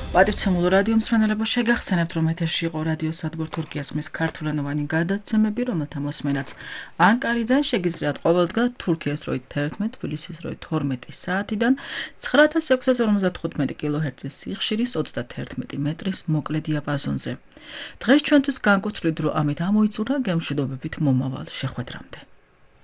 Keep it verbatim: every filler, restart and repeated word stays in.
პატივცემულ რადიო მსმენელებო, შეგახსენებთ, რომ ეთერში იყო რადიო სადგურ თურქიას ხმის ქართულენოვანი გადაცემები, რომელთა მოსმენაც ანკარიდან შეგიძლიათ ყოველდღე თურქიის როით თერთმეტ, თბილისის როით თორმეტი საათიდან ცხრა ათას ექვსას ორმოცდათხუთმეტი კილოჰერცის სიხშირის ოცდათერთმეტი მეტრის მოკლე დიაპაზონზე. დღეს ჩვენთვის განკუთვნილ დრო ამით ამოიწურა, გემშვიდობებით მომავალ შეხვედრამდე.